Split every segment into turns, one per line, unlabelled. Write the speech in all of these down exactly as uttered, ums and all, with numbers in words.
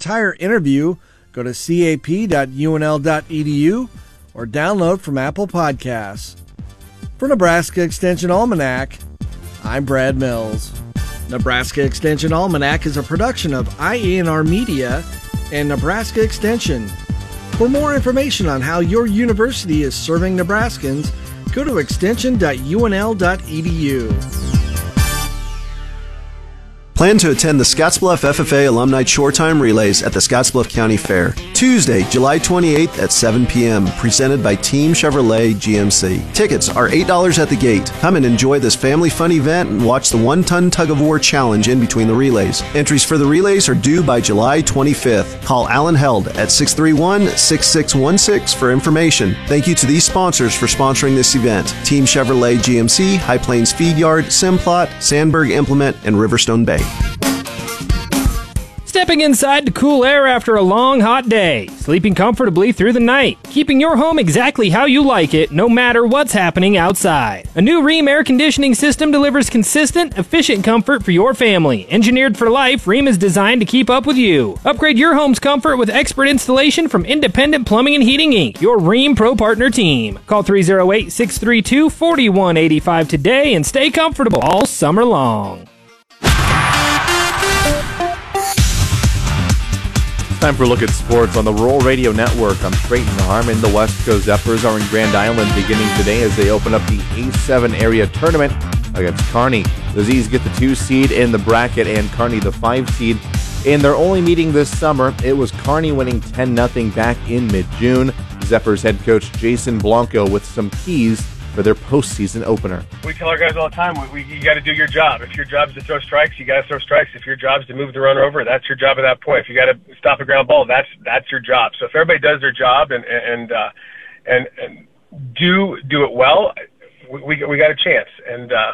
entire interview, go to c a p dot u n l dot e d u or download from Apple Podcasts. For Nebraska Extension Almanac, I'm Brad Mills. Nebraska Extension Almanac is a production of I E N R Media and Nebraska Extension. For more information on how your university is serving Nebraskans, go to extension dot u n l dot e d u.
Plan to attend the Scottsbluff F F A Alumni Chore Time Relays at the Scottsbluff County Fair, Tuesday, July twenty-eighth at seven p.m., presented by Team Chevrolet G M C. Tickets are eight dollars at the gate. Come and enjoy this family fun event and watch the one-ton tug-of-war challenge in between the relays. Entries for the relays are due by July twenty-fifth. Call Alan Held at six three one, six six one six for information. Thank you to these sponsors for sponsoring this event: Team Chevrolet G M C, High Plains Feed Yard, Simplot, Sandberg Implement, and Riverstone Bay.
Stepping inside to cool air after a long, hot day. Sleeping comfortably through the night. Keeping your home exactly how you like it, no matter what's happening outside. A new Rheem air conditioning system delivers consistent, efficient comfort for your family. Engineered for life, Rheem is designed to keep up with you. Upgrade your home's comfort with expert installation from Independent Plumbing and Heating Incorporated, your Rheem Pro Partner team. Call three oh eight, six three two, four one eight five today and stay comfortable all summer long.
Time for a look at sports on the Rural Radio Network. I'm Trayton Harmon. The West Coast Zephyrs are in Grand Island beginning today as they open up the A seven area tournament against Kearney. The Z's get the two seed in the bracket and Kearney the five seed. In their only meeting this summer, it was Kearney winning ten nothing back in mid-June. Zephyrs head coach Jason Blanco with some keys for their postseason opener.
We tell our guys all the time, we, we, you got to do your job. If your job is to throw strikes, you got to throw strikes. If your job is to move the runner over, that's your job at that point. If you got to stop a ground ball, that's that's your job. So if everybody does their job and and uh, and, and do do it well, we we, we got a chance. And uh,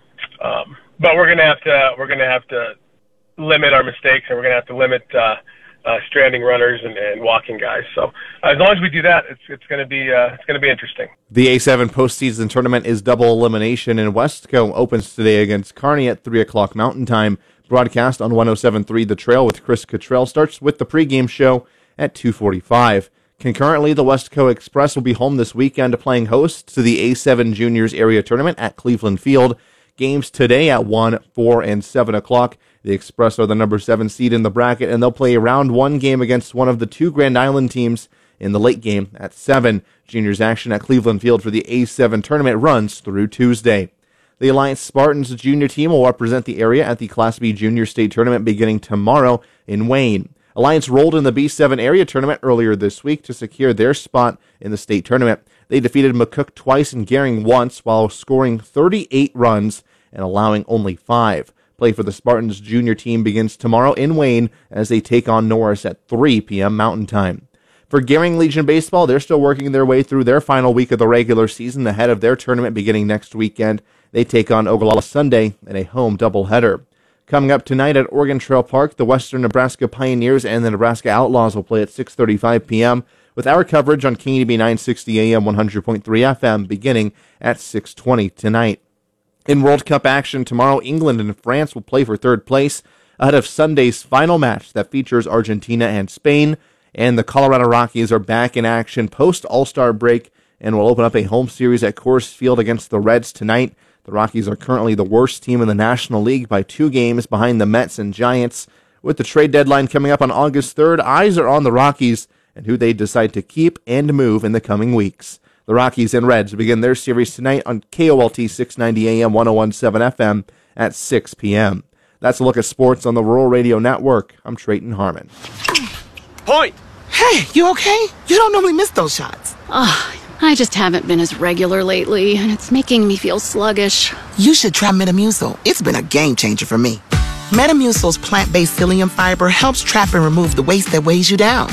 um, but we're gonna have to we're gonna have to limit our mistakes, and we're gonna have to limit. Uh, Uh, stranding runners and, and walking guys. So uh, as long as we do that, it's it's going to be uh, it's going to be interesting.
The A seven postseason tournament is double elimination, and Westco opens today against Kearney at three o'clock Mountain Time. Broadcast on one oh seven point three The Trail with Chris Cottrell starts with the pregame show at two forty-five. Concurrently, the Westco Express will be home this weekend playing host to the A seven Juniors Area Tournament at Cleveland Field. Games today at one, four, and seven o'clock. The Express are the number seven seed in the bracket, and they'll play a round one game against one of the two Grand Island teams in the late game at seven. Juniors action at Cleveland Field for the A seven tournament runs through Tuesday. The Alliance Spartans junior team will represent the area at the Class B Junior State Tournament beginning tomorrow in Wayne. Alliance rolled in the B seven area tournament earlier this week to secure their spot in the state tournament. They defeated McCook twice and Gering once while scoring thirty-eight runs and allowing only five. Play for the Spartans junior team begins tomorrow in Wayne as they take on Norris at three p.m. Mountain Time. For Gering Legion Baseball, they're still working their way through their final week of the regular season ahead of their tournament beginning next weekend. They take on Ogallala Sunday in a home doubleheader. Coming up tonight at Oregon Trail Park, the Western Nebraska Pioneers and the Nebraska Outlaws will play at six thirty-five p.m. with our coverage on K E B nine sixty A M one hundred point three F M beginning at six twenty tonight. In World Cup action tomorrow, England and France will play for third place ahead of Sunday's final match that features Argentina and Spain. And the Colorado Rockies are back in action post-All-Star break and will open up a home series at Coors Field against the Reds tonight. The Rockies are currently the worst team in the National League by two games behind the Mets and Giants. With the trade deadline coming up on August third, eyes are on the Rockies and who they decide to keep and move in the coming weeks. The Rockies and Reds begin their series tonight on K O L T six ninety A M ten seventeen F M at six p.m. That's a look at sports on the Rural Radio Network. I'm Trayton Harmon.
Point!
Hey, you okay? You don't normally miss those shots.
Oh, I just haven't been as regular lately, and it's making me feel sluggish.
You should try Metamucil. It's been a game changer for me. Metamucil's plant-based psyllium fiber helps trap and remove the waste that weighs you down.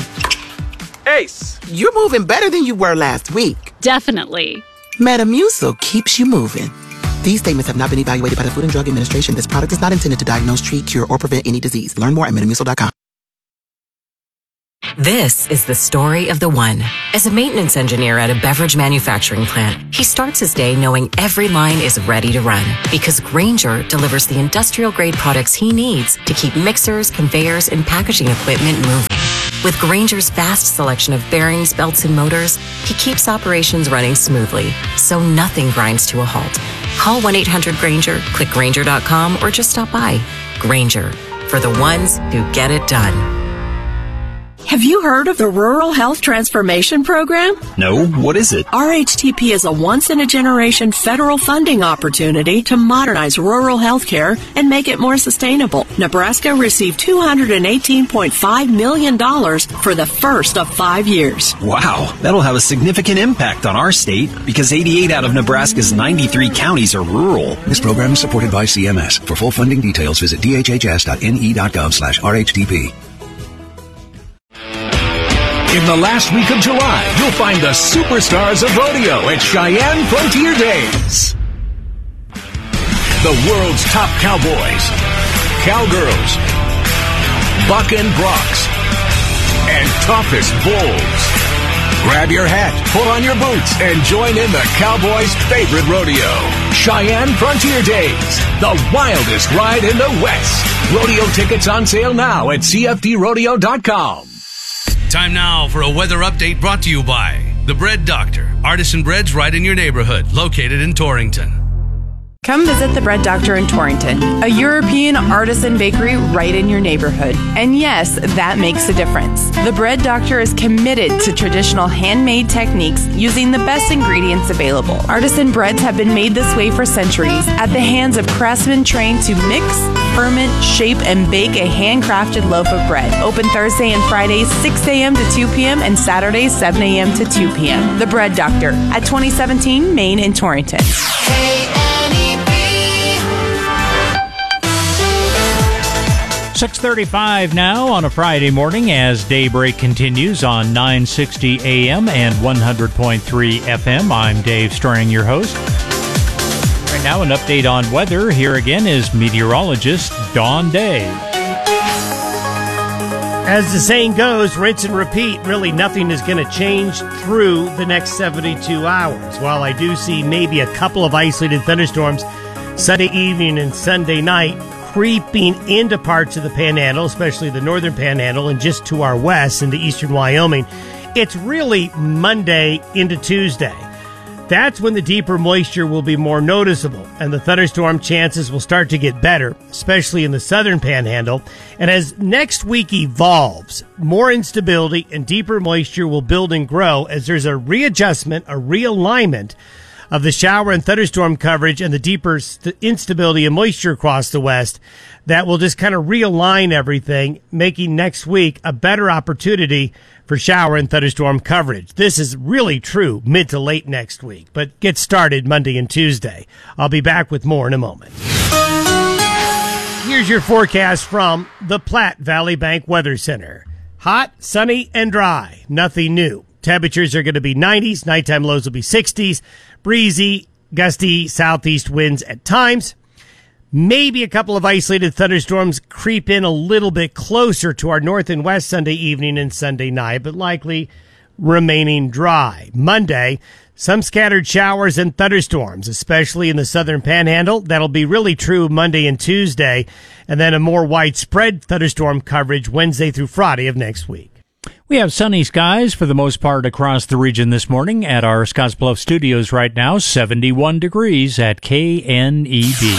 Ace!
You're moving better than you were last week.
Definitely.
Metamucil keeps you moving. These statements have not been evaluated by the Food and Drug Administration. This product is not intended to diagnose, treat, cure, or prevent any disease. Learn more at metamucil dot com.
This is the story of the one. As a maintenance engineer at a beverage manufacturing plant, he starts his day knowing every line is ready to run because Grainger delivers the industrial-grade products he needs to keep mixers, conveyors, and packaging equipment moving. With Grainger's vast selection of bearings, belts, and motors, he keeps operations running smoothly, so nothing grinds to a halt. Call one eight hundred Grainger, click Grainger dot com, or just stop by. Grainger, for the ones who get it done.
Have you heard of the Rural Health Transformation Program?
No, what is it?
R H T P is a once-in-a-generation federal funding opportunity to modernize rural health care and make it more sustainable. Nebraska received two hundred eighteen point five million dollars for the first of five years.
Wow, that'll have a significant impact on our state because eighty-eight out of Nebraska's ninety-three counties are rural.
This program is supported by C M S. For full funding details, visit d h h s dot n e dot gov slash R H T P.
In the last week of July, you'll find the superstars of rodeo at Cheyenne Frontier Days. The world's top cowboys, cowgirls, buck and broncs, and toughest bulls. Grab your hat, pull on your boots, and join in the cowboys' favorite rodeo. Cheyenne Frontier Days, the wildest ride in the West. Rodeo tickets on sale now at c f d rodeo dot com.
Time now for a weather update brought to you by The Bread Doctor. Artisan breads right in your neighborhood, located in Torrington.
Come visit The Bread Doctor in Torrington, a European artisan bakery right in your neighborhood. And yes, that makes a difference. The Bread Doctor is committed to traditional handmade techniques using the best ingredients available. Artisan breads have been made this way for centuries at the hands of craftsmen trained to mix, ferment, shape, and bake a handcrafted loaf of bread. Open Thursday and Fridays, six a.m. to two p.m. and Saturdays, seven a.m. to two p.m. The Bread Doctor at twenty seventeen Main in Torrington.
six thirty-five now on a Friday morning as Daybreak continues on nine sixty A M and one hundred point three F M. I'm Dave Strang, your host. Right now, an update on weather. Here again is meteorologist Dawn Day.
As the saying goes, rinse and repeat. Really, nothing is going to change through the next seventy-two hours. While I do see maybe a couple of isolated thunderstorms Sunday evening and Sunday night, creeping into parts of the Panhandle, especially the northern Panhandle, and just to our west into eastern Wyoming. It's really Monday into Tuesday. That's when the deeper moisture will be more noticeable, and the thunderstorm chances will start to get better, especially in the southern Panhandle. And as next week evolves, more instability and deeper moisture will build and grow as there's a readjustment, a realignment of the shower and thunderstorm coverage and the deeper st- instability and moisture across the west that will just kind of realign everything, making next week a better opportunity for shower and thunderstorm coverage. This is really true mid to late next week, but get started Monday and Tuesday. I'll be back with more in a moment. Here's your forecast from the Platte Valley Bank Weather Center. Hot, sunny, and dry. Nothing new. Temperatures are going to be nineties. Nighttime lows will be sixties. Breezy, gusty southeast winds at times. Maybe a couple of isolated thunderstorms creep in a little bit closer to our north and west Sunday evening and Sunday night, but likely remaining dry. Monday, some scattered showers and thunderstorms, especially in the southern Panhandle. That'll be really true Monday and Tuesday, and then a more widespread thunderstorm coverage Wednesday through Friday of next week.
We have sunny skies for the most part across the region this morning at our Scottsbluff studios right now, seventy-one degrees at K N E B.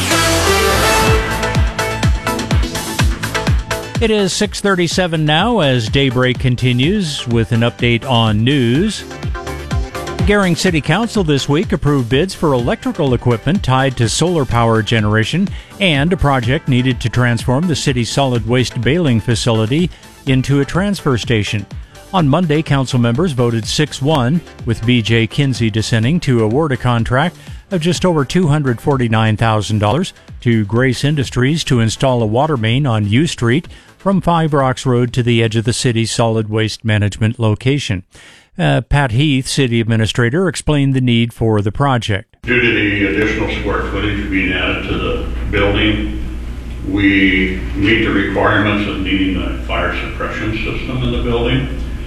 It is six thirty-seven now as Daybreak continues with an update on news. Gering City Council this week approved bids for electrical equipment tied to solar power generation and a project needed to transform the city's solid waste baling facility into a transfer station. On Monday, council members voted six one, with B J Kinsey dissenting, to award a contract of just over two hundred forty-nine thousand dollars to Grace Industries to install a water main on U Street from Five Rocks Road to the edge of the city's solid waste management location. Uh, Pat Heath, city administrator, explained the need for the project.
Due to the additional square footage being added to the building, we meet the requirements of needing a fire suppression system in the building.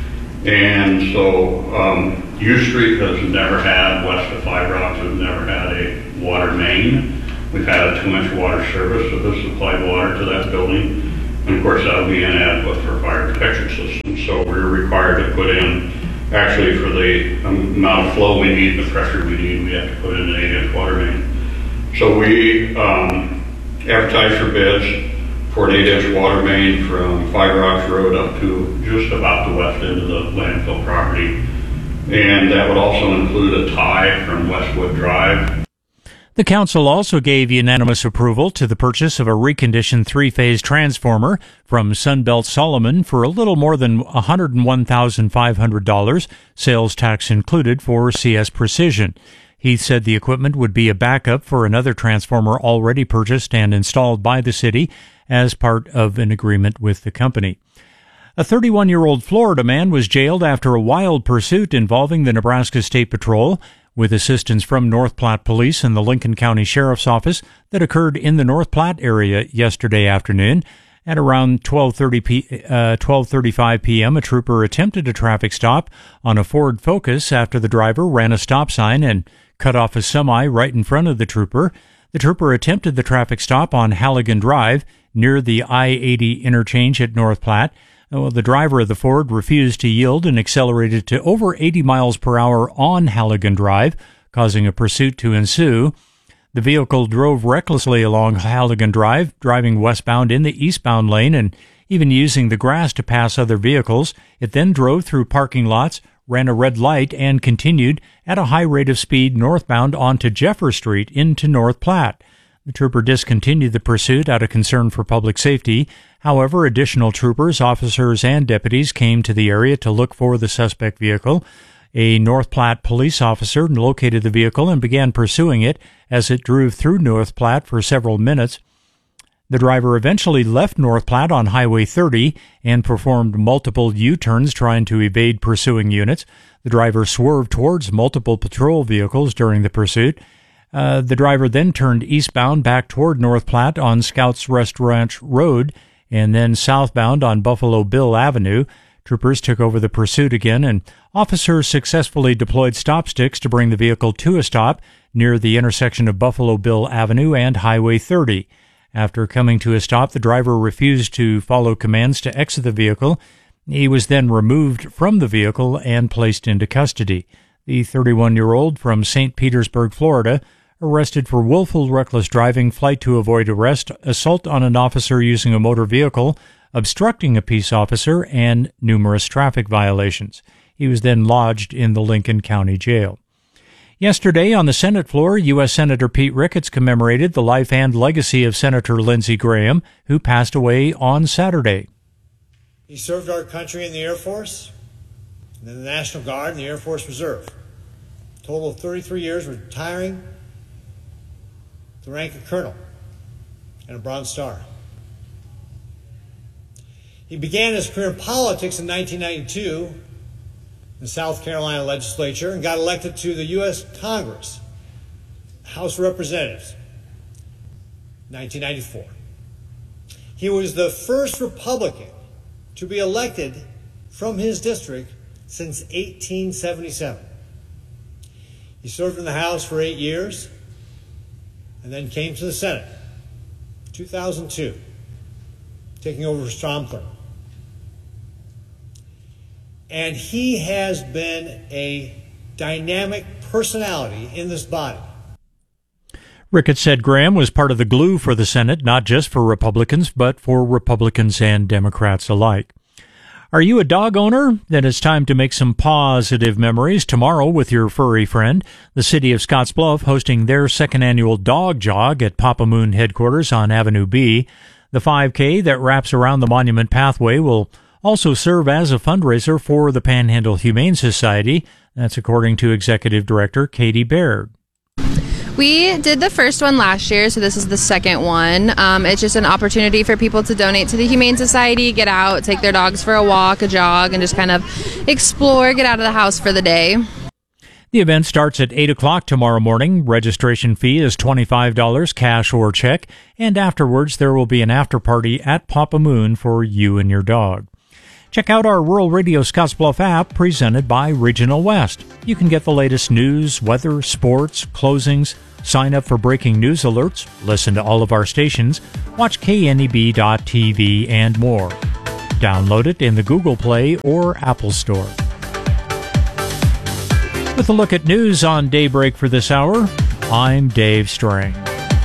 And so um, U Street has never had, west of Five Rocks has never had a water main. We've had a two-inch water service, so this supplied water to that building. And of course, that'll be inadequate for fire protection systems. So we're required to put in, actually for the amount of flow we need, the pressure we need, we have to put in an eight-inch water main. So we um, advertised for bids for an eight-inch water main from Five Rocks Road up to just about the west end of the landfill property. And that would also include a tie from Westwood Drive.
The council also gave unanimous approval to the purchase of a reconditioned three-phase transformer from Sunbelt Solomon for a little more than one hundred one thousand five hundred dollars, sales tax included, for C S Precision. He said the equipment would be a backup for another transformer already purchased and installed by the city as part of an agreement with the company. A thirty-one-year-old Florida man was jailed after a wild pursuit involving the Nebraska State Patrol, with assistance from North Platte Police and the Lincoln County Sheriff's Office, that occurred in the North Platte area yesterday afternoon. At around twelve thirty p- uh, twelve thirty-five p.m., a trooper attempted a traffic stop on a Ford Focus after the driver ran a stop sign and cut off a semi right in front of the trooper. The trooper attempted the traffic stop on Halligan Drive near the I eighty interchange at North Platte. Well, the driver of the Ford refused to yield and accelerated to over eighty miles per hour on Halligan Drive, causing a pursuit to ensue. The vehicle drove recklessly along Halligan Drive, driving westbound in the eastbound lane and even using the grass to pass other vehicles. It then drove through parking lots, ran a red light, and continued at a high rate of speed northbound onto Jeffer Street into North Platte. The trooper discontinued the pursuit out of concern for public safety. However, additional troopers, officers, and deputies came to the area to look for the suspect vehicle. A North Platte police officer located the vehicle and began pursuing it as it drove through North Platte for several minutes. The driver eventually left North Platte on Highway thirty and performed multiple U-turns trying to evade pursuing units. The driver swerved towards multiple patrol vehicles during the pursuit. Uh, the driver then turned eastbound back toward North Platte on Scouts Restaurant Road and then southbound on Buffalo Bill Avenue. Troopers took over the pursuit again, and officers successfully deployed stop sticks to bring the vehicle to a stop near the intersection of Buffalo Bill Avenue and Highway thirty. After coming to a stop, the driver refused to follow commands to exit the vehicle. He was then removed from the vehicle and placed into custody. The thirty-one-year-old from Saint Petersburg, Florida, arrested for willful reckless driving, flight to avoid arrest, assault on an officer using a motor vehicle, obstructing a peace officer, and numerous traffic violations. He was then lodged in the Lincoln County Jail. Yesterday on the Senate floor, U S Senator Pete Ricketts commemorated the life and legacy of Senator Lindsey Graham, who passed away on Saturday.
He served our country in the Air Force, and then the National Guard and the Air Force Reserve. A total of thirty-three years, retiring the rank of colonel and a Bronze Star. He began his career in politics in nineteen ninety-two in the South Carolina legislature and got elected to the U S Congress, House of Representatives, nineteen ninety-four. He was the first Republican to be elected from his district since eighteen seventy-seven. He served in the House for eight years and then came to the Senate in two thousand two, taking over for Strom Thurmond. And he has been a dynamic personality in this body.
Ricketts said Graham was part of the glue for the Senate, not just for Republicans, but for Republicans and Democrats alike. Are you a dog owner? Then it's time to make some positive memories tomorrow with your furry friend. The city of Scottsbluff hosting their second annual dog jog at Papa Moon headquarters on Avenue B. The five K that wraps around the Monument Pathway will also serve as a fundraiser for the Panhandle Humane Society. That's according to Executive Director Katie Baird.
We did the first one last year, so this is the second one. Um, it's just an opportunity for people to donate to the Humane Society, get out, take their dogs for a walk, a jog, and just kind of explore, get out of the house for the day.
The event starts at eight o'clock tomorrow morning. Registration fee is twenty-five dollars, cash or check, and afterwards there will be an after party at Papa Moon for you and your dog. Check out our Rural Radio Scottsbluff app presented by Regional West. You can get the latest news, weather, sports, closings, sign up for breaking news alerts, listen to all of our stations, watch K N E B dot T V, and more. Download it in the Google Play or Apple Store. With a look at news on Daybreak for this hour, I'm Dave Strang.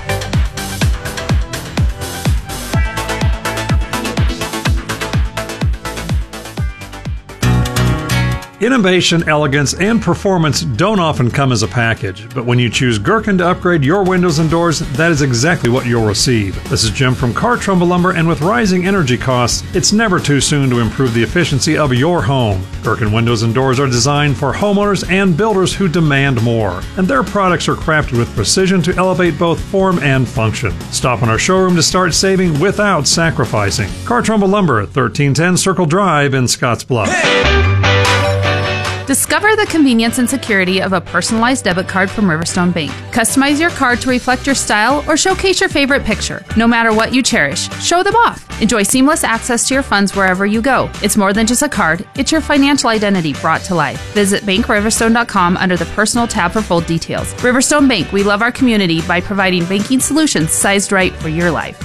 Innovation, elegance, and performance don't often come as a package, but when you choose Gherkin to upgrade your windows and doors, that is exactly what you'll receive. This is Jim from Car Trumbull Lumber, and with rising energy costs, it's never too soon to improve the efficiency of your home. Gherkin windows and doors are designed for homeowners and builders who demand more, and their products are crafted with precision to elevate both form and function. Stop in our showroom to start saving without sacrificing. Car Trumbull Lumber at thirteen ten Circle Drive in Scottsbluff. Hey!
Discover the convenience and security of a personalized debit card from Riverstone Bank. Customize your card to reflect your style or showcase your favorite picture. No matter what you cherish, show them off. Enjoy seamless access to your funds wherever you go. It's more than just a card, it's your financial identity brought to life. Visit bank riverstone dot com under the Personal tab for full details. Riverstone Bank, we love our community by providing banking solutions sized right for your life.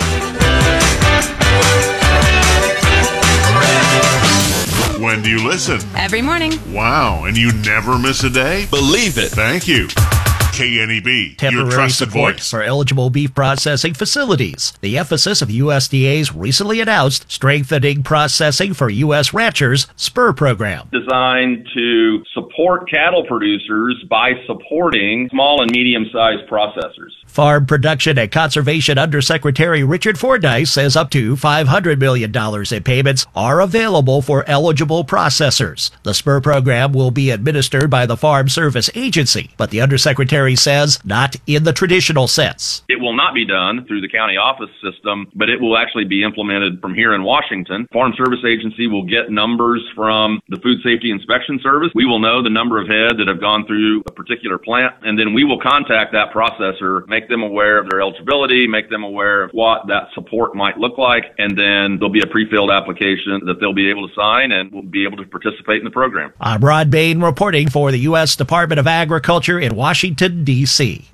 When do you listen?
Every morning.
Wow, and you never miss a day?
Believe it.
Thank you. K N E B,
Temporary
your trusted
support
voice
for eligible beef processing facilities. The emphasis of U S D A's recently announced Strengthening Processing for U S Ranchers SPUR program.
Designed to support cattle producers by supporting small and medium-sized processors.
Farm Production and Conservation Undersecretary Richard Fordyce says up to five hundred million dollars in payments are available for eligible processors. The SPUR program will be administered by the Farm Service Agency, but the Undersecretary says not in the traditional sense.
It will not be done through the county office system, but it will actually be implemented from here in Washington. Farm Service Agency will get numbers from the Food Safety Inspection Service. We will know the number of head that have gone through a particular plant, and then we will contact that processor, make them aware of their eligibility, make them aware of what that support might look like, and then there'll be a pre-filled application that they'll be able to sign and will be able to participate in the program.
I'm Rod Bain reporting for the U S Department of Agriculture in Washington, D C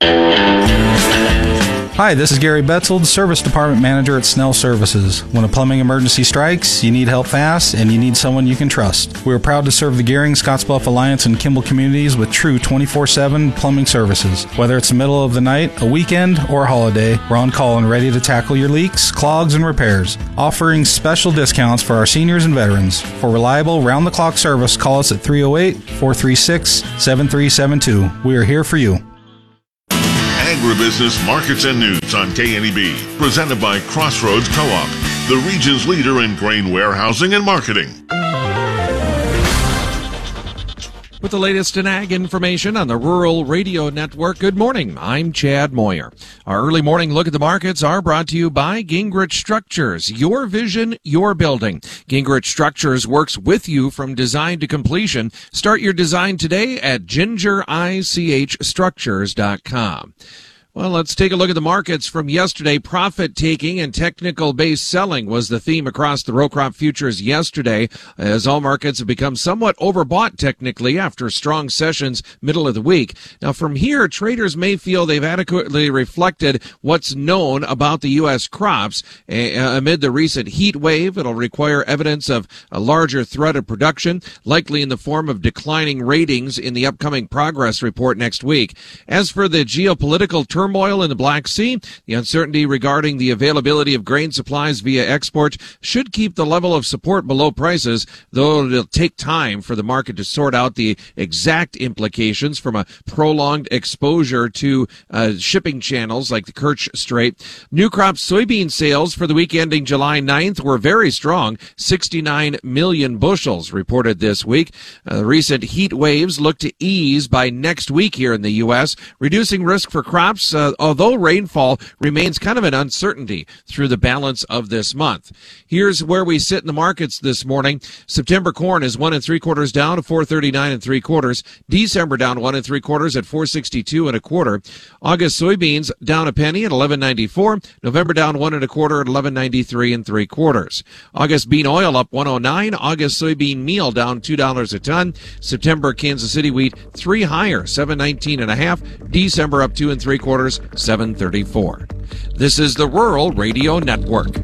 Hi, this is Gary Betzold, Service Department Manager at Snell Services. When a plumbing emergency strikes, you need help fast, and you need someone you can trust. We are proud to serve the Gehring, Scottsbluff Alliance, and Kimball communities with true twenty-four seven plumbing services. Whether it's the middle of the night, a weekend, or a holiday, we're on call and ready to tackle your leaks, clogs, and repairs. Offering special discounts for our seniors and veterans. For reliable, round-the-clock service, call us at three oh eight, four three six, seven three seven two. We are here for you.
Agribusiness Markets and News on K N E B, presented by Crossroads Co-op, the region's leader in grain warehousing and marketing.
With the latest in ag information on the Rural Radio Network, good morning. I'm Chad Moyer. Our early morning look at the markets are brought to you by Gingrich Structures. Your vision, your building. Gingrich Structures works with you from design to completion. Start your design today at ginger ich structures dot com. Well, let's take a look at the markets from yesterday. Profit-taking and technical-based selling was the theme across the row crop futures yesterday, as all markets have become somewhat overbought technically after strong sessions middle of the week. Now, from here, traders may feel they've adequately reflected what's known about the U S crops. Uh, amid the recent heat wave, it'll require evidence of a larger threat of production, likely in the form of declining ratings in the upcoming progress report next week. As for the geopolitical turmoil, Turmoil in the Black Sea, the uncertainty regarding the availability of grain supplies via export should keep the level of support below prices, though it'll take time for the market to sort out the exact implications from a prolonged exposure to uh, shipping channels like the Kerch Strait. New crop soybean sales for the week ending July ninth were very strong, sixty-nine million bushels reported this week. Uh, recent heat waves look to ease by next week here in the U S, reducing risk for crops this, uh, although rainfall remains kind of an uncertainty through the balance of this month. Here's where we sit in the markets this morning. September corn is one and three quarters down to four thirty-nine and three quarters. December down one and three quarters at four sixty-two and a quarter. August soybeans down a penny at eleven ninety-four. November down one and a quarter at eleven ninety-three and three quarters. August bean oil up one oh nine. August soybean meal down two dollars a ton. September Kansas City wheat three higher, seven nineteen and a half. December up two and three quarters, seven thirty-four. This is the Rural Radio Network.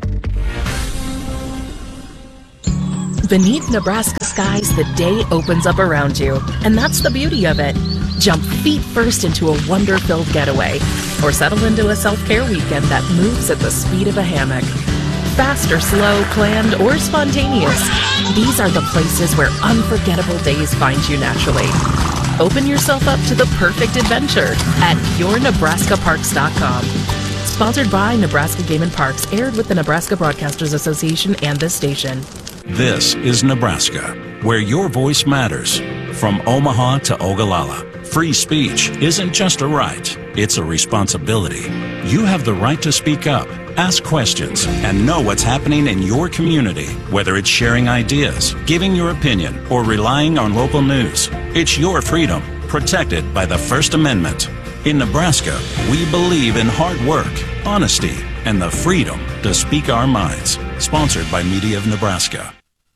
Beneath Nebraska skies, the day opens up around you, and that's the beauty of it. Jump feet first into a wonder-filled getaway, or settle into a self-care weekend that moves at the speed of a hammock. Fast or slow, planned or spontaneous, these are the places where unforgettable days find you naturally. Open yourself up to the perfect adventure at your nebraska parks dot com. Sponsored by Nebraska Game and Parks, aired with the Nebraska Broadcasters Association and this station.
This is Nebraska, where your voice matters. From Omaha to Ogallala, free speech isn't just a right, it's a responsibility. You have the right to speak up, ask questions, and know what's happening in your community, whether it's sharing ideas, giving your opinion, or relying on local news. It's your freedom, protected by the First Amendment. In Nebraska, we believe in hard work, honesty, and the freedom to speak our minds. Sponsored by Media of Nebraska.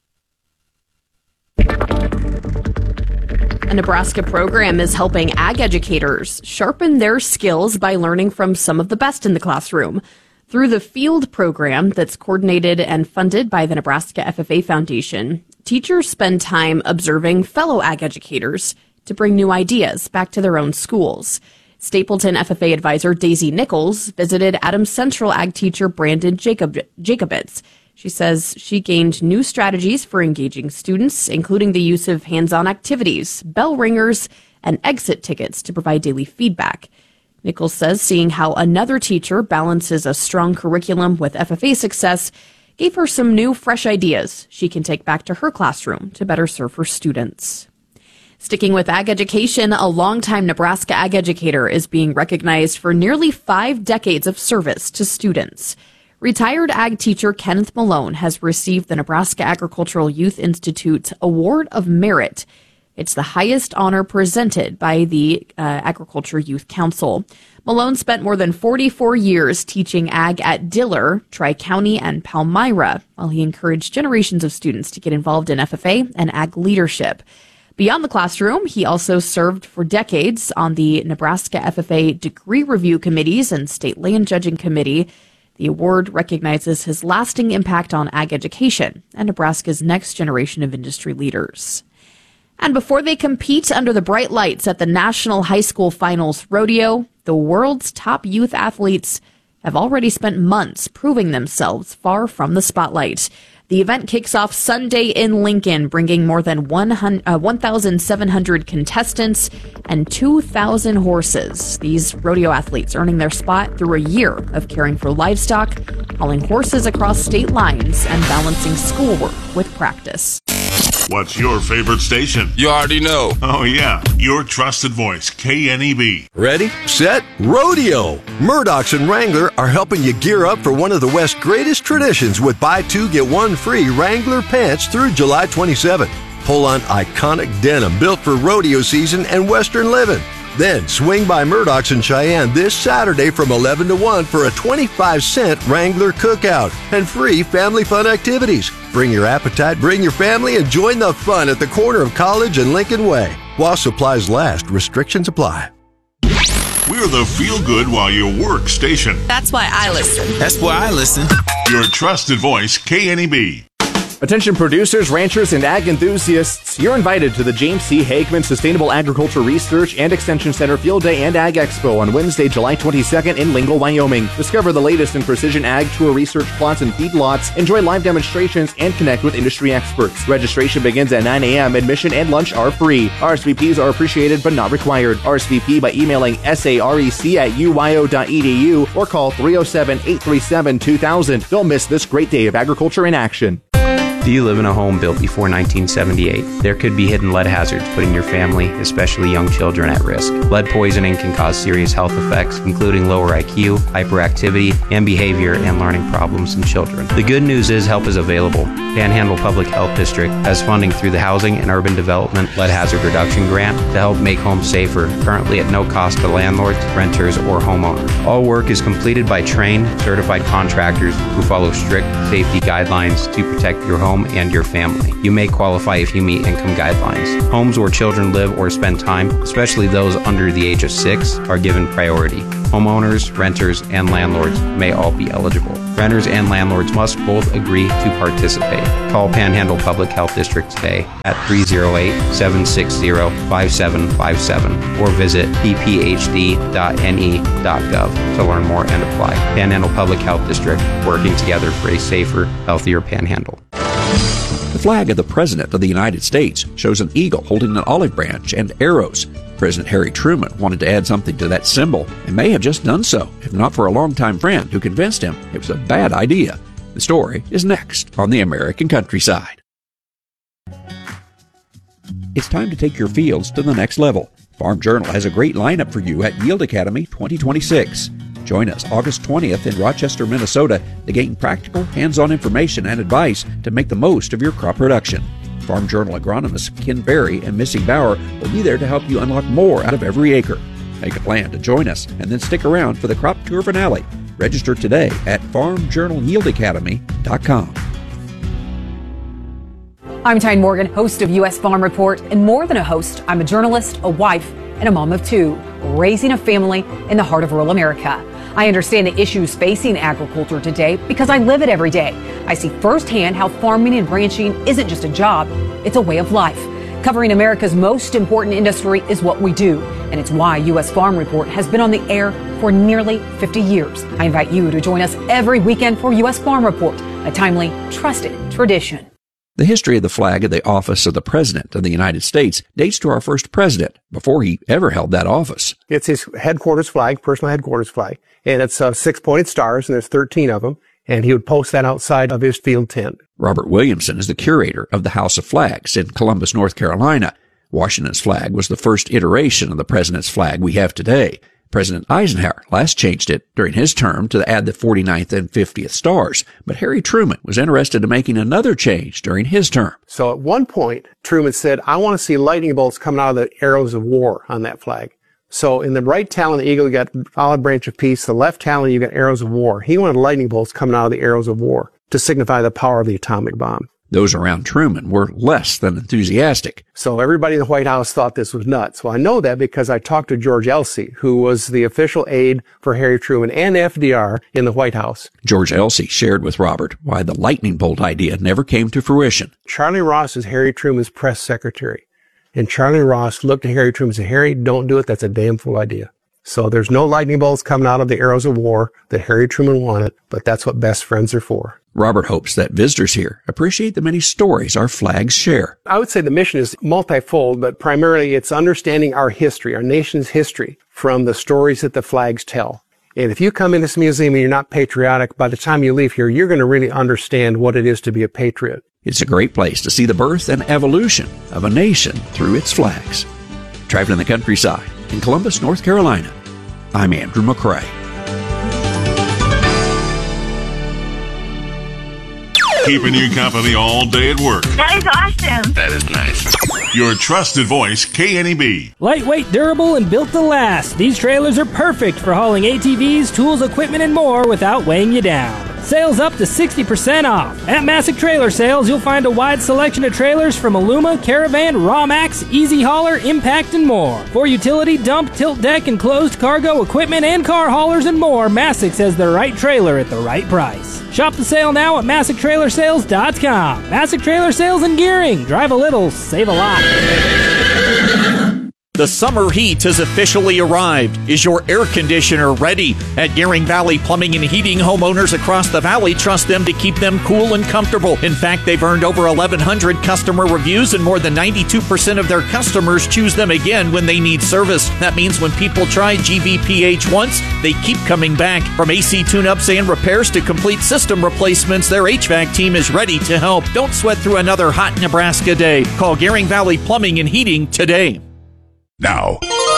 A Nebraska program is helping ag educators sharpen their skills by learning from some of the best in the classroom. Through the FIELD program that's coordinated and funded by the Nebraska F F A Foundation, teachers spend time observing fellow ag educators to bring new ideas back to their own schools. Stapleton F F A advisor Daisy Nichols visited Adams Central ag teacher Brandon Jacob- Jacobitz. She says she gained new strategies for engaging students, including the use of hands-on activities, bell ringers, and exit tickets to provide daily feedback. Nichols says seeing how another teacher balances a strong curriculum with F F A success gave her some new, fresh ideas she can take back to her classroom to better serve her students. Sticking with ag education, a longtime Nebraska ag educator is being recognized for nearly five decades of service to students. Retired ag teacher Kenneth Malone has received the Nebraska Agricultural Youth Institute Award of Merit. It's the highest honor presented by the uh, Agriculture Youth Council. Malone spent more than forty-four years teaching ag at Diller, Tri-County, and Palmyra, while he encouraged generations of students to get involved in F F A and ag leadership. Beyond the classroom, he also served for decades on the Nebraska F F A degree review committees and state land judging committee. The award recognizes his lasting impact on ag education and Nebraska's next generation of industry leaders. And before they compete under the bright lights at the National High School Finals Rodeo, the world's top youth athletes have already spent months proving themselves far from the spotlight. The event kicks off Sunday in Lincoln, bringing more than one thousand seven hundred contestants and two thousand horses. These rodeo athletes earning their spot through a year of caring for livestock, hauling horses across state lines, and balancing schoolwork with practice.
What's your favorite station?
You already know.
Oh, yeah. Your trusted voice, K N E B.
Ready, set, rodeo. Murdoch's and Wrangler are helping you gear up for one of the West's greatest traditions with buy two, get one free Wrangler pants through July twenty-seventh. Pull on iconic denim built for rodeo season and Western living. Then swing by Murdoch's in Cheyenne this Saturday from eleven to one for a twenty-five cent Wrangler cookout and free family fun activities. Bring your appetite, bring your family, and join the fun at the corner of College and Lincoln Way. While supplies last, restrictions apply.
We're the feel-good while you work station.
That's why I listen.
That's why I listen.
Your trusted voice, K N E B.
Attention producers, ranchers, and ag enthusiasts, you're invited to the James C. Hagman Sustainable Agriculture Research and Extension Center Field Day and Ag Expo on Wednesday, July twenty-second in Lingle, Wyoming. Discover the latest in precision ag, tour research plots and feedlots, enjoy live demonstrations, and connect with industry experts. Registration begins at nine a.m. Admission and lunch are free. R S V Ps are appreciated but not required. R S V P by emailing sarec at u y o dot e d u or call three oh seven, eight three seven, two thousand. Don't miss this great day of agriculture in action.
Do you live in a home built before nineteen seventy-eight? There could be hidden lead hazards putting your family, especially young children, at risk. Lead poisoning can cause serious health effects, including lower I Q, hyperactivity, and behavior and learning problems in children. The good news is help is available. Panhandle Public Health District has funding through the Housing and Urban Development Lead Hazard Reduction Grant to help make homes safer, currently at no cost to landlords, renters, or homeowners. All work is completed by trained, certified contractors who follow strict safety guidelines to protect your home and your family. You may qualify if you meet income guidelines. Homes where children live or spend time, especially those under the age of six, are given priority. Homeowners, renters, and landlords may all be eligible. Renters and landlords must both agree to participate. Call Panhandle Public Health District today at three oh eight, seven six zero, five seven five seven or visit p p h d dot n e dot gov to learn more and apply. Panhandle Public Health District, working together for a safer, healthier Panhandle.
The flag of the President of the United States shows an eagle holding an olive branch and arrows. President Harry Truman wanted to add something to that symbol and may have just done so, if not for a longtime friend who convinced him it was a bad idea. The story is next on the American Countryside. It's time to take your fields to the next level. Farm Journal has a great lineup for you at Yield Academy twenty twenty-six. Join us August twentieth in Rochester, Minnesota to gain practical, hands-on information and advice to make the most of your crop production. Farm Journal agronomists Ken Berry and Missy Bauer will be there to help you unlock more out of every acre. Make a plan to join us and then stick around for the crop tour finale. Register today at farm journal yield academy dot com.
I'm Tyne Morgan, host of U S Farm Report, and more than a host, I'm a journalist, a wife, and a mom of two, raising a family in the heart of rural America. I understand the issues facing agriculture today because I live it every day. I see firsthand how farming and ranching isn't just a job, it's a way of life. Covering America's most important industry is what we do, and it's why U S Farm Report has been on the air for nearly fifty years. I invite you to join us every weekend for U S Farm Report, a timely, trusted tradition.
The history of the flag of the office of the President of the United States dates to our first president, before he ever held that office.
It's his headquarters flag, personal headquarters flag, and it's uh, six-pointed stars, and there's thirteen of them, and he would post that outside of his field tent.
Robert Williamson is the curator of the House of Flags in Columbus, North Carolina. Washington's flag was the first iteration of the president's flag we have today. President Eisenhower last changed it during his term to add the forty-ninth and fiftieth stars, but Harry Truman was interested in making another change during his term.
So at one point, Truman said, I want to see lightning bolts coming out of the arrows of war on that flag. So in the right talon of the eagle, you got olive branch of peace. The left talon, you got arrows of war. He wanted lightning bolts coming out of the arrows of war to signify the power of the atomic bomb.
Those around Truman were less than enthusiastic.
So everybody in the White House thought this was nuts. Well, I know that because I talked to George Elsey, who was the official aide for Harry Truman and F D R in the White House.
George Elsey shared with Robert why the lightning bolt idea never came to fruition.
Charlie Ross is Harry Truman's press secretary. And Charlie Ross looked at Harry Truman and said, Harry, don't do it. That's a damn fool idea. So there's no lightning bolts coming out of the arrows of war that Harry Truman wanted, but that's what best friends are for.
Robert hopes that visitors here appreciate the many stories our flags share.
I would say the mission is multifold, but primarily it's understanding our history, our nation's history, from the stories that the flags tell. And if you come in this museum and you're not patriotic, by the time you leave here, you're going to really understand what it is to be a patriot.
It's a great place to see the birth and evolution of a nation through its flags. Traveling the countryside in Columbus, North Carolina, I'm Andrew McCrae.
Keeping you company all day at work.
That is awesome.
That is nice. Your trusted voice, K N E B.
Lightweight, durable, and built to last. These trailers are perfect for hauling A T Vs, tools, equipment, and more without weighing you down. Sales up to sixty percent off. At Massick Trailer Sales, you'll find a wide selection of trailers from Aluma, Caravan, Rawmax, Easy Hauler, Impact, and more. For utility, dump, tilt deck, and closed cargo equipment and car haulers and more, Massick's has the right trailer at the right price. Shop the sale now at Massick Trailer Sales dot com. Massick Trailer Sales and Gearing. Drive a little, save a lot.
The summer heat has officially arrived. Is your air conditioner ready? At Gearing Valley Plumbing and Heating, homeowners across the valley trust them to keep them cool and comfortable. In fact, they've earned over eleven hundred customer reviews, and more than ninety-two percent of their customers choose them again when they need service. That means when people try G V P H once, they keep coming back. From A C tune-ups and repairs to complete system replacements, their H V A C team is ready to help. Don't sweat through another hot Nebraska day. Call Gearing Valley Plumbing and Heating today.
Now,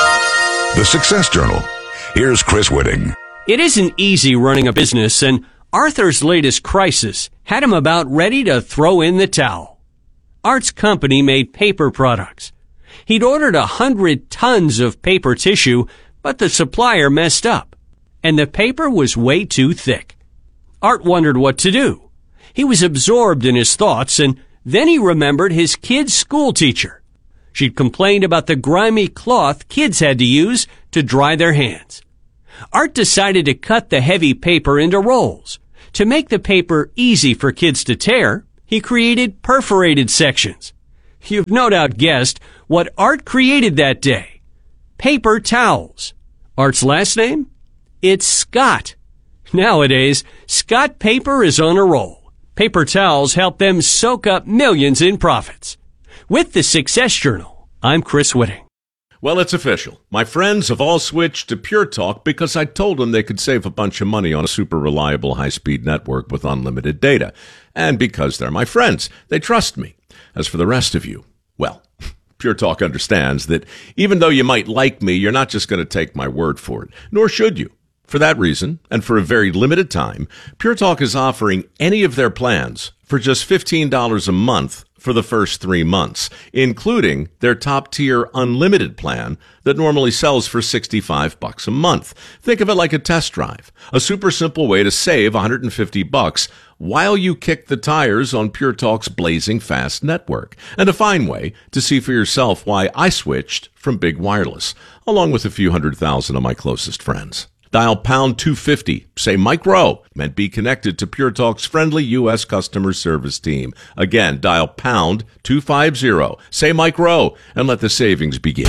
the Success Journal. Here's Chris Whitting.
It isn't easy running a business, and Arthur's latest crisis had him about ready to throw in the towel. Art's company made paper products. He'd ordered a hundred tons of paper tissue, but the supplier messed up, and the paper was way too thick. Art wondered what to do. He was absorbed in his thoughts, and then he remembered his kid's school teacher. She'd complained about the grimy cloth kids had to use to dry their hands. Art decided to cut the heavy paper into rolls. To make the paper easy for kids to tear, he created perforated sections. You've no doubt guessed what Art created that day. Paper towels. Art's last name? It's Scott. Nowadays, Scott Paper is on a roll. Paper towels help them soak up millions in profits. With the Success Journal, I'm Chris Whitting.
Well, it's official. My friends have all switched to Pure Talk because I told them they could save a bunch of money on a super reliable high-speed network with unlimited data. And because they're my friends, they trust me. As for the rest of you, well, Pure Talk understands that even though you might like me, you're not just going to take my word for it, nor should you. For that reason, and for a very limited time, Pure Talk is offering any of their plans for just fifteen dollars a month for the first three months, including their top-tier unlimited plan that normally sells for sixty-five bucks a month. Think of it like a test drive, a super simple way to save one hundred fifty bucks while you kick the tires on Pure Talk's blazing fast network, and a fine way to see for yourself why I switched from Big Wireless, along with a few hundred thousand of my closest friends. Dial pound two fifty, say Mike Rowe, and be connected to Pure Talk's friendly U S customer service team. Again, dial pound two fifty, say Mike Rowe, and let the savings begin.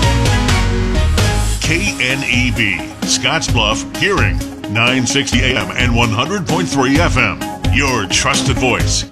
K N E B, Scottsbluff, Hearing, nine sixty A M and one hundred point three F M. Your trusted voice.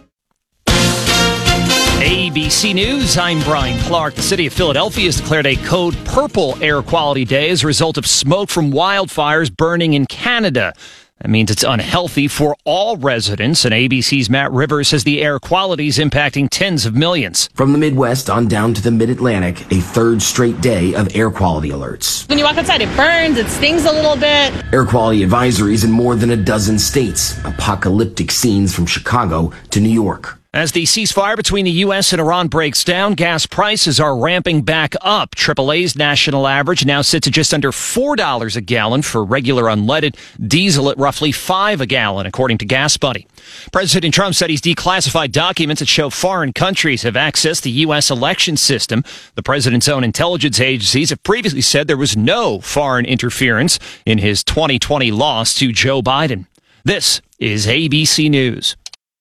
A B C News, I'm Brian Clark. The city of Philadelphia has declared a code purple air quality day as a result of smoke from wildfires burning in Canada. That means it's unhealthy for all residents, and A B C's Matt Rivers says the air quality is impacting tens of millions.
From the Midwest on down to the Mid-Atlantic, a third straight day of air quality alerts.
When you walk outside, it burns, it stings a little bit.
Air quality advisories in more than a dozen states. Apocalyptic scenes from Chicago to New York.
As the ceasefire between the U S and Iran breaks down, gas prices are ramping back up. triple A's national average now sits at just under four dollars a gallon for regular unleaded, diesel at roughly five dollars a gallon, according to Gas Buddy. President Trump said he's declassified documents that show foreign countries have accessed the U S election system. The president's own intelligence agencies have previously said there was no foreign interference in his twenty twenty loss to Joe Biden. This is A B C News.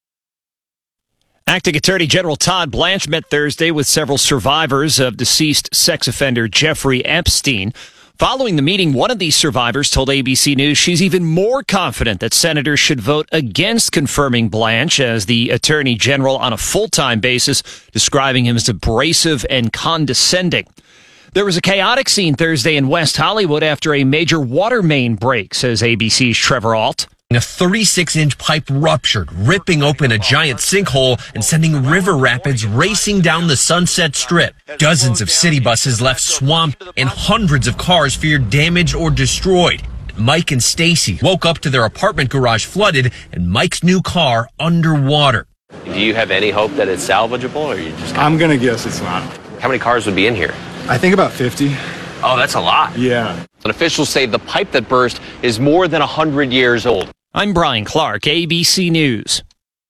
Acting Attorney General Todd Blanche met Thursday with several survivors of deceased sex offender Jeffrey Epstein. Following the meeting, one of these survivors told A B C News she's even more confident that senators should vote against confirming Blanche as the Attorney General on a full-time basis, describing him as abrasive and condescending. There was a chaotic scene Thursday in West Hollywood after a major water main break, says A B C's Trevor Ault.
A thirty-six inch pipe ruptured, ripping open a giant sinkhole and sending river rapids racing down the Sunset Strip. Dozens of city buses left swamped and hundreds of cars feared damaged or destroyed. Mike and Stacy woke up to their apartment garage flooded and Mike's new car underwater.
Do you have any hope that it's salvageable, or are you just...
I'm going to guess it's not.
How many cars would be in here?
I think about fifty.
Oh, that's a lot.
Yeah.
But officials say the pipe that burst is more than one hundred years old.
I'm Brian Clark, A B C News.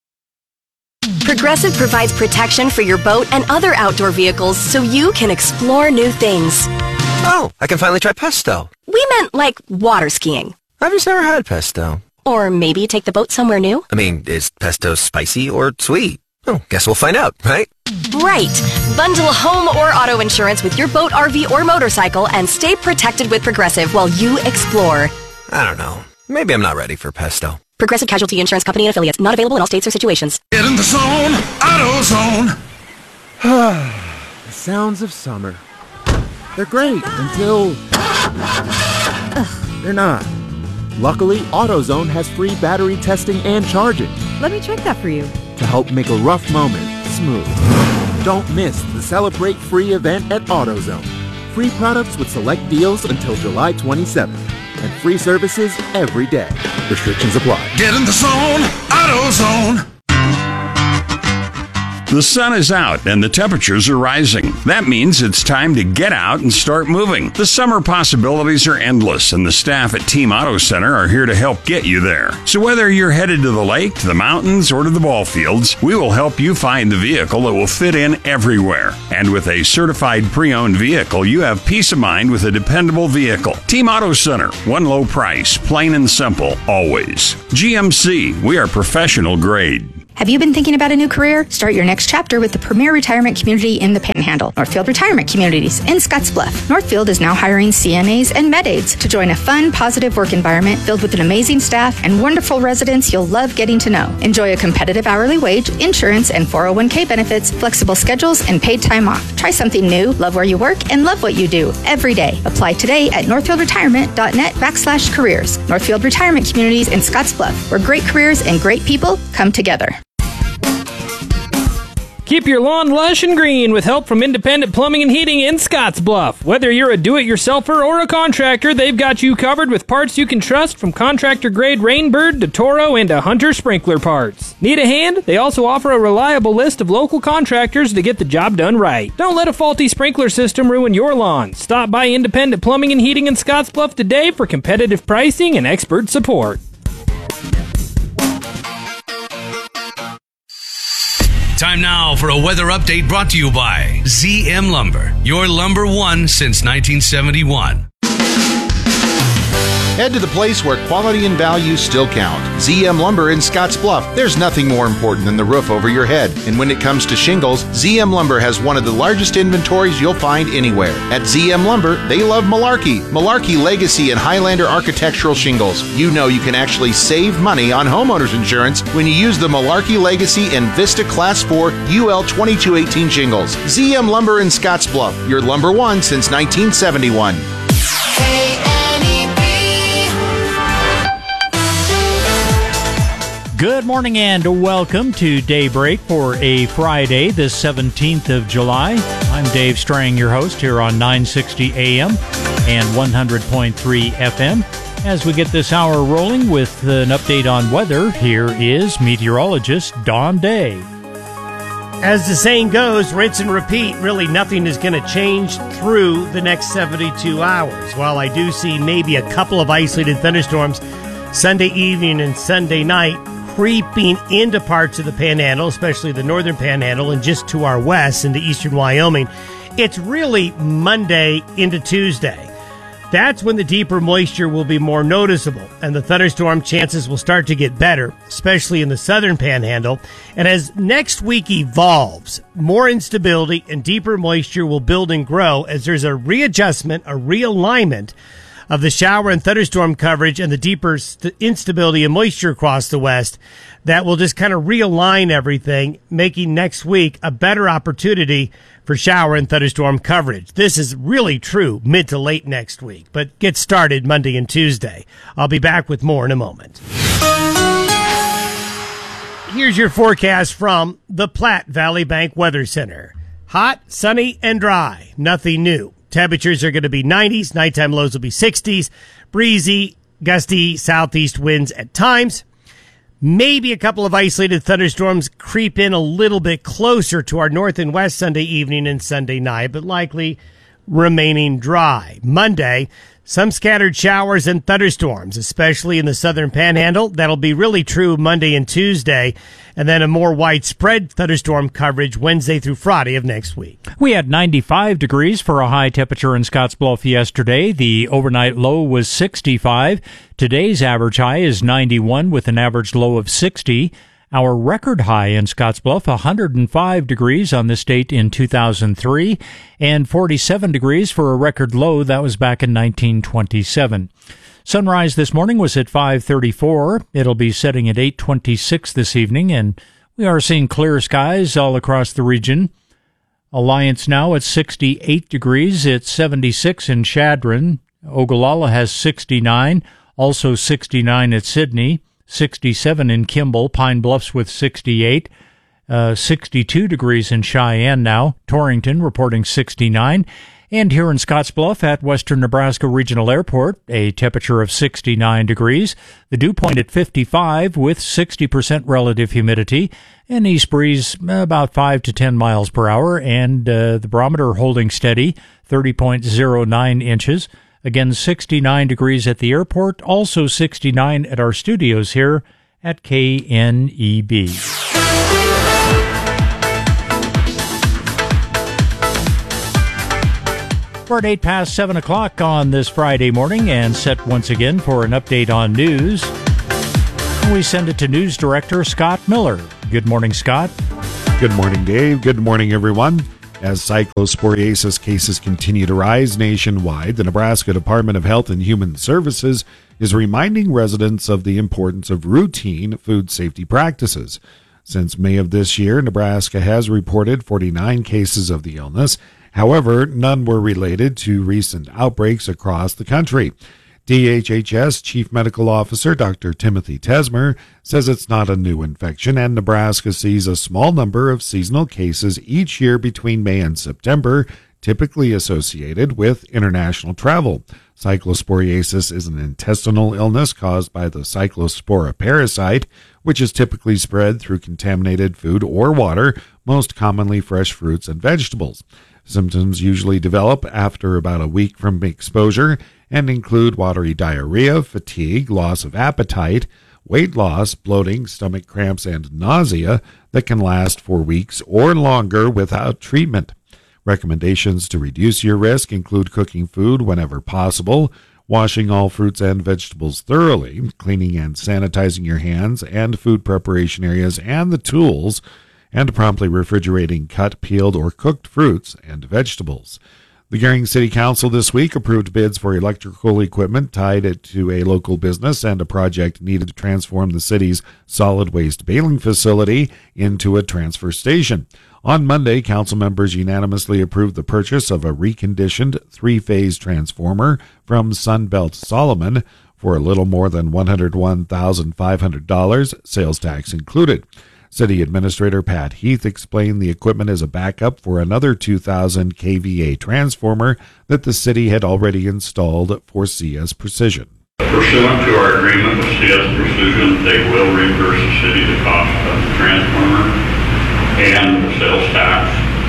Progressive provides protection for your boat and other outdoor vehicles so you can explore new things.
Oh, I can finally try pesto.
We meant like water skiing.
I've just never had pesto.
Or maybe take the boat somewhere new.
I mean, is pesto spicy or sweet? Oh, guess we'll find out, right?
Right. Bundle home or auto insurance with your boat, R V, or motorcycle and stay protected with Progressive while you explore.
I don't know. Maybe I'm not ready for pesto.
Progressive Casualty Insurance Company and Affiliates. Not available in all states or situations.
Get in the zone. AutoZone.
The sounds of summer. They're great until... They're not. Luckily, AutoZone has free battery testing and charging.
Let me check that for you.
To help make a rough moment smooth. Don't miss the Celebrate Free event at AutoZone. Free products with select deals until July twenty-seventh. And free services every day. Restrictions apply.
Get in the zone. AutoZone.
The sun is out and the temperatures are rising. That means it's time to get out and start moving. The summer possibilities are endless, and the staff at Team Auto Center are here to help get you there. So whether you're headed to the lake, to the mountains, or to the ball fields, we will help you find the vehicle that will fit in everywhere. And with a certified pre-owned vehicle, you have peace of mind with a dependable vehicle. Team Auto Center, one low price, plain and simple, always. G M C, we are professional grade.
Have you been thinking about a new career? Start your next chapter with the premier retirement community in the Panhandle, Northfield Retirement Communities in Scottsbluff. Northfield is now hiring C N As and med aides to join a fun, positive work environment filled with an amazing staff and wonderful residents you'll love getting to know. Enjoy a competitive hourly wage, insurance, and four oh one k benefits, flexible schedules, and paid time off. Try something new, love where you work, and love what you do every day. Apply today at northfieldretirement.net backslash careers. Northfield Retirement Communities in Scottsbluff, where great careers and great people come together.
Keep your lawn lush and green with help from Independent Plumbing and Heating in Scottsbluff. Whether you're a do-it-yourselfer or a contractor, they've got you covered with parts you can trust, from contractor-grade Rainbird to Toro and to Hunter sprinkler parts. Need a hand? They also offer a reliable list of local contractors to get the job done right. Don't let a faulty sprinkler system ruin your lawn. Stop by Independent Plumbing and Heating in Scottsbluff today for competitive pricing and expert support.
Time now for a weather update brought to you by Z M Lumber, your lumber one since nineteen seventy-one.
Head to the place where quality and value still count. Z M Lumber in Scottsbluff. There's nothing more important than the roof over your head. And when it comes to shingles, Z M Lumber has one of the largest inventories you'll find anywhere. At Z M Lumber, they love Malarkey. Malarkey Legacy and Highlander architectural shingles. You know you can actually save money on homeowners insurance when you use the Malarkey Legacy and Vista Class four U L twenty-two eighteen shingles. Z M Lumber in Scottsbluff, your lumber one since nineteen seventy-one.
Good morning and welcome to Daybreak for a Friday, the seventeenth of July. I'm Dave Strang, your host here on nine sixty A M and one hundred point three F M. As we get this hour rolling with an update on weather, here is meteorologist Don Day.
As the saying goes, rinse and repeat. Really nothing is going to change through the next seventy-two hours. While I do see maybe a couple of isolated thunderstorms Sunday evening and Sunday night creeping into parts of the Panhandle, especially the northern Panhandle, and just to our west into eastern Wyoming, it's really Monday into Tuesday. That's when the deeper moisture will be more noticeable, and the thunderstorm chances will start to get better, especially in the southern Panhandle. And as next week evolves, more instability and deeper moisture will build and grow as there's a readjustment, a realignment of the shower and thunderstorm coverage and the deeper st- instability and moisture across the west that will just kind of realign everything, making next week a better opportunity for shower and thunderstorm coverage. This is really true mid to late next week, but get started Monday and Tuesday. I'll be back with more in a moment. Here's your forecast from the Platte Valley Bank Weather Center. Hot, sunny, and dry. Nothing new. Temperatures are going to be nineties. Nighttime lows will be sixties. Breezy, gusty southeast winds at times. Maybe a couple of isolated thunderstorms creep in a little bit closer to our north and west Sunday evening and Sunday night, but likely remaining dry. Monday, some scattered showers and thunderstorms, especially in the southern Panhandle. That'll be really true Monday and Tuesday, and then a more widespread thunderstorm coverage Wednesday through Friday of next week.
We had ninety-five degrees for a high temperature in Scottsbluff yesterday. The overnight low was sixty-five. Today's average high is ninety-one with an average low of sixty. Our record high in Scottsbluff, one hundred five degrees on this date in two thousand three, and forty-seven degrees for a record low that was back in nineteen twenty-seven. Sunrise this morning was at five thirty-four. It'll be setting at eight twenty-six this evening, and we are seeing clear skies all across the region. Alliance now at sixty-eight degrees. It's seventy-six in Chadron. Ogallala has sixty-nine, also sixty-nine at Sydney, sixty-seven in Kimball, Pine Bluffs with sixty-eight, uh, sixty-two degrees in Cheyenne now, Torrington reporting sixty-nine, and here in Scottsbluff at Western Nebraska Regional Airport, a temperature of sixty-nine degrees, the dew point at fifty-five with sixty percent relative humidity, an east breeze about five to ten miles per hour, and uh, the barometer holding steady, thirty point oh nine inches. Again, sixty-nine degrees at the airport, also sixty-nine at our studios here at K N E B. We're at eight past seven o'clock on this Friday morning and set once again for an update on news. We send it to News Director Scott Miller. Good morning, Scott.
Good morning, Dave. Good morning, everyone. As cyclosporiasis cases continue to rise nationwide, the Nebraska Department of Health and Human Services is reminding residents of the importance of routine food safety practices. Since May of this year, Nebraska has reported forty-nine cases of the illness. However, none were related to recent outbreaks across the country. D H H S Chief Medical Officer Doctor Timothy Tesmer says it's not a new infection, and Nebraska sees a small number of seasonal cases each year between May and September, typically associated with international travel. Cyclosporiasis is an intestinal illness caused by the Cyclospora parasite, which is typically spread through contaminated food or water, most commonly fresh fruits and vegetables. Symptoms usually develop after about a week from exposure and include watery diarrhea, fatigue, loss of appetite, weight loss, bloating, stomach cramps, and nausea that can last for weeks or longer without treatment. Recommendations to reduce your risk include cooking food whenever possible, washing all fruits and vegetables thoroughly, cleaning and sanitizing your hands and food preparation areas and the tools, and promptly refrigerating cut, peeled, or cooked fruits and vegetables. The Gering City Council this week approved bids for electrical equipment tied to a local business and a project needed to transform the city's solid waste baling facility into a transfer station. On Monday, council members unanimously approved the purchase of a reconditioned three-phase transformer from Sunbelt Solomon for a little more than one hundred one thousand five hundred dollars, sales tax included. City Administrator Pat Heath explained the equipment is a backup for another two thousand k V A transformer that the city had already installed for C S Precision.
Pursuant to our agreement with C S Precision, they will reimburse the city the cost of the transformer and the sales tax.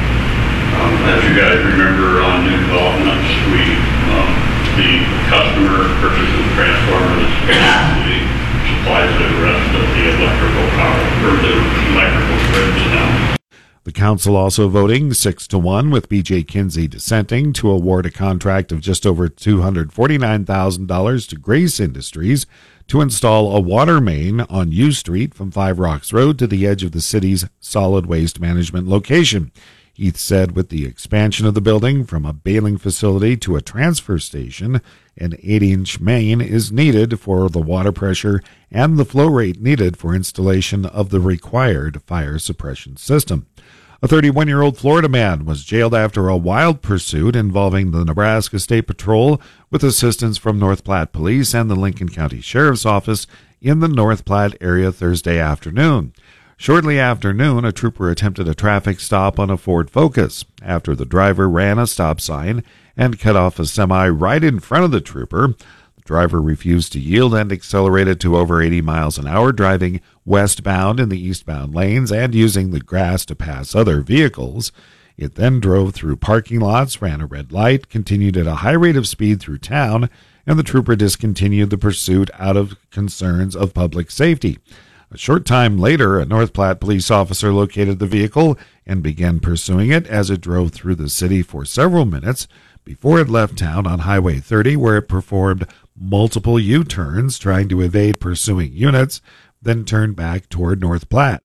Um, as you guys remember, on new developments, we um, the customer purchases the transformer, the city supplies the rest of the electrical power, or the electrical grids now.
The council also voting six to one with B J Kinsey dissenting to award a contract of just over two hundred forty-nine thousand dollars to Grace Industries to install a water main on U Street from Five Rocks Road to the edge of the city's solid waste management location. Heath said with the expansion of the building from a baling facility to a transfer station, an eight-inch main is needed for the water pressure and the flow rate needed for installation of the required fire suppression system. A thirty-one-year-old Florida man was jailed after a wild pursuit involving the Nebraska State Patrol with assistance from North Platte Police and the Lincoln County Sheriff's Office in the North Platte area Thursday afternoon. Shortly after noon, a trooper attempted a traffic stop on a Ford Focus after the driver ran a stop sign and cut off a semi right in front of the trooper. The driver refused to yield and accelerated to over eighty miles an hour, driving westbound in the eastbound lanes and using the grass to pass other vehicles. It then drove through parking lots, ran a red light, continued at a high rate of speed through town, and the trooper discontinued the pursuit out of concerns of public safety. A short time later, a North Platte police officer located the vehicle and began pursuing it as it drove through the city for several minutes before it left town on Highway thirty, where it performed multiple U-turns trying to evade pursuing units, then turned back toward North Platte.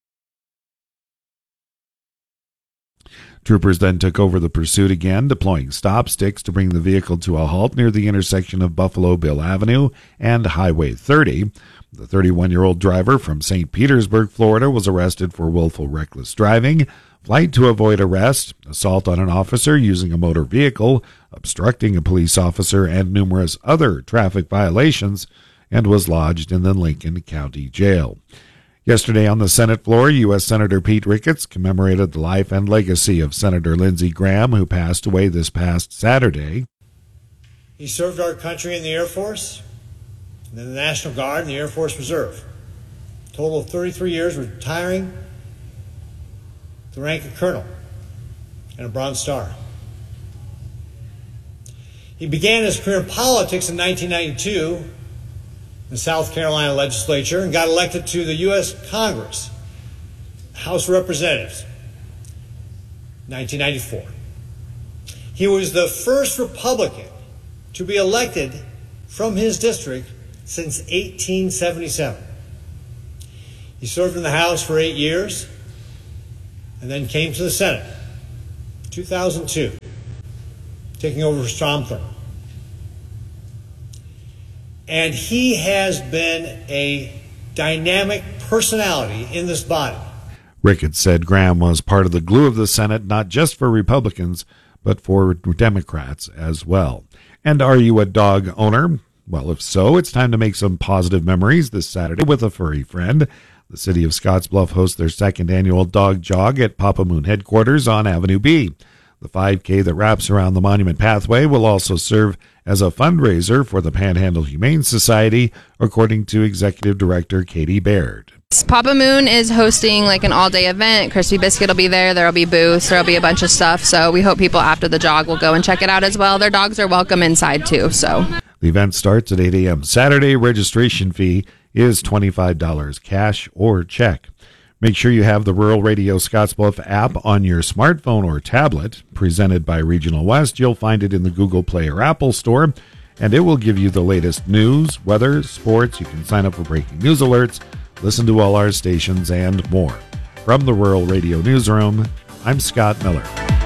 Troopers then took over the pursuit again, deploying stop sticks to bring the vehicle to a halt near the intersection of Buffalo Bill Avenue and Highway thirty. The thirty-one-year-old driver from Saint Petersburg, Florida, was arrested for willful reckless driving, flight to avoid arrest, assault on an officer using a motor vehicle, obstructing a police officer, and numerous other traffic violations, and was lodged in the Lincoln County Jail. Yesterday on the Senate floor, U S Senator Pete Ricketts commemorated the life and legacy of Senator Lindsey Graham, who passed away this past Saturday.
He served our country in the Air Force, and then the National Guard and the Air Force Reserve. A total of thirty-three years, retiring the rank of colonel and a Bronze Star. He began his career in politics in nineteen ninety-two in the South Carolina legislature and got elected to the U S Congress, House of Representatives, nineteen ninety-four. He was the first Republican to be elected from his district since eighteen seventy-seven. He served in the House for eight years and then came to the Senate in two thousand two, taking over for Strom Thurmond. And he has been a dynamic personality in this body.
Ricketts said Graham was part of the glue of the Senate, not just for Republicans, but for Democrats as well. And are you a dog owner? Well, if so, it's time to make some positive memories this Saturday with a furry friend. The city of Scottsbluff hosts their second annual dog jog at Papa Moon headquarters on Avenue B. The five K that wraps around the Monument Pathway will also serve as a fundraiser for the Panhandle Humane Society, according to Executive Director Katie Baird.
Papa Moon is hosting like an all-day event. Crispy Biscuit will be there. There will be booths. There will be a bunch of stuff. So we hope people after the jog will go and check it out as well. Their dogs are welcome inside too. So
the event starts at eight a.m. Saturday. Registration fee is twenty-five dollars cash or check. Make sure you have the Rural Radio Scottsbluff app on your smartphone or tablet. Presented by Regional West, you'll find it in the Google Play or Apple Store, and it will give you the latest news, weather, sports. You can sign up for breaking news alerts, listen to all our stations, and more. From the Rural Radio Newsroom, I'm Scott Miller.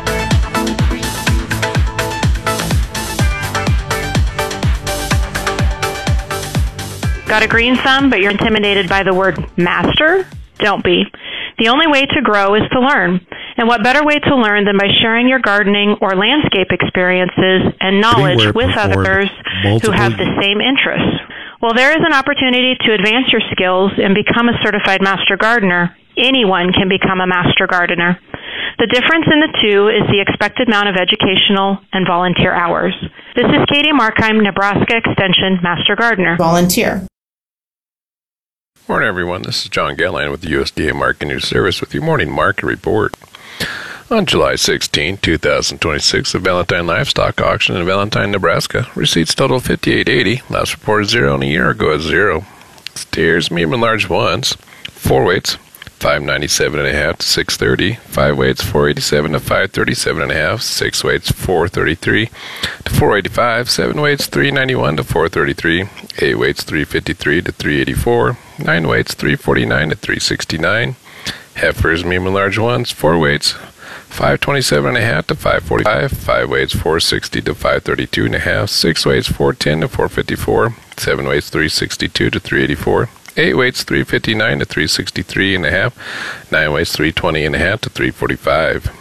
Got a green thumb, but you're intimidated by the word master? Don't be. The only way to grow is to learn. And what better way to learn than by sharing your gardening or landscape experiences and knowledge with others who have the same interests? Well, there is an opportunity to advance your skills and become a certified master gardener. Anyone can become a master gardener. The difference in the two is the expected amount of educational and volunteer hours. This is Katie Markheim, Nebraska Extension Master Gardener.
Volunteer.
Morning, everyone. This is John Gelline with the U S D A Market News Service with your morning market report. On July sixteenth, twenty twenty-six, the Valentine Livestock Auction in Valentine, Nebraska. Receipts total fifty-eight eighty. Last report is zero, and a year ago is zero. Steers, medium and large ones. Four weights, five ninety-seven and a half to six thirty. Five weights, four eighty-seven to five thirty-seven and a half. Six weights, four thirty-three to four eighty-five. Seven weights, three ninety-one to four thirty-three. Eight weights, three fifty-three to three eighty-four. Nine weights, three forty-nine to three sixty-nine. Heifers, medium and large ones. Four weights, five twenty-seven and a half to five forty-five. Five weights, four sixty to five thirty-two and a half. Six weights, four ten to four fifty-four. Seven weights, three sixty-two to three eighty-four. Eight weights, three fifty-nine to three sixty-three and a half. Nine weights, three twenty and a half to three forty-five.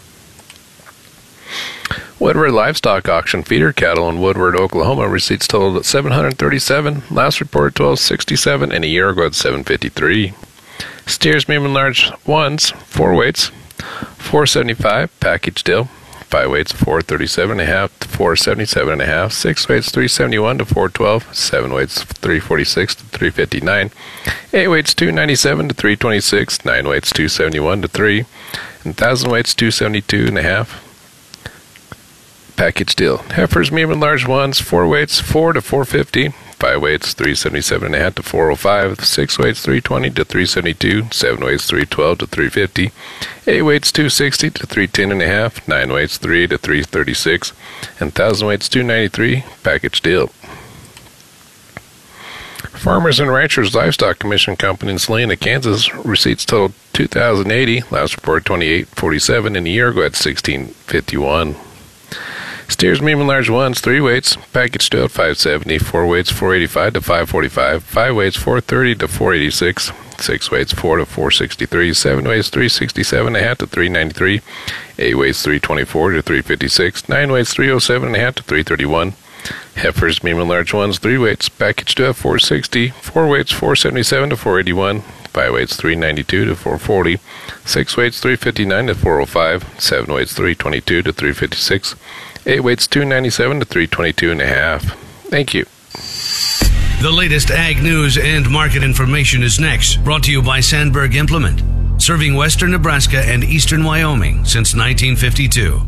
Woodward Livestock Auction feeder cattle in Woodward, Oklahoma. Receipts totaled at seven hundred thirty-seven. Last report twelve sixty-seven, and a year ago at seven fifty-three. Steers, medium and large ones. Four weights, four seventy-five. Package deal. Five weights, four thirty-seven and a half to four seventy-seven and a half. Six weights, three seventy-one to four twelve. Seven weights, three forty-six to three fifty-nine. Eight weights, two ninety-seven to three twenty-six. Nine weights, two seventy-one to three. And thousand weights, two seventy-two and a half. Package deal. Heifers, medium and large ones. Four weights, four to four fifty. Five weights, three seventy-seven and a half to four oh five. Six weights, three twenty to three seventy-two. Seven weights, three twelve to three fifty. Eight weights, two sixty to three ten and a half. Nine weights, three to three thirty-six. And thousand weights, two ninety-three. Package deal. Farmers and Ranchers Livestock Commission Company in Salina, Kansas, receipts totaled two thousand eighty. Last report twenty-eight forty-seven, and a year ago at sixteen fifty-one. Steers medium and large ones, three weights, package still at five seventy, four weights four eighty-five to five forty-five, five weights four thirty to four eighty-six, six weights four to four sixty-three, seven weights three sixty-seven and a half to three ninety-three, eight weights three twenty-four to three fifty-six, nine weights three oh seven and a half to three thirty-one. Heifers medium and large ones, three weights, package still at four sixty, four weights four seventy-seven to four eighty-one, five weights three ninety-two to four forty, six weights three fifty-nine to four oh five, seven weights three twenty-two to three fifty-six, eight weights two ninety-seven to three twenty-two and a half. Thank you.
The latest ag news and market information is next, brought to you by Sandberg Implement, serving western Nebraska and eastern Wyoming since nineteen fifty-two.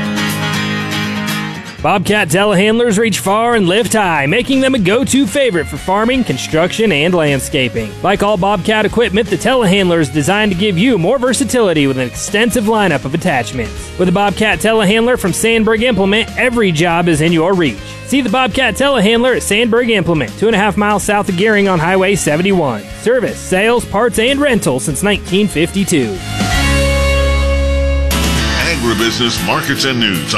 Bobcat telehandlers reach far and lift high, making them a go-to favorite for farming, construction, and landscaping. Like all Bobcat equipment, the telehandler is designed to give you more versatility with an extensive lineup of attachments. With a Bobcat telehandler from Sandberg Implement, every job is in your reach. See the Bobcat telehandler at Sandberg Implement, two and a half miles south of Gering on Highway seventy-one. Service, sales, parts, and rental since nineteen fifty-two.
Agribusiness markets and news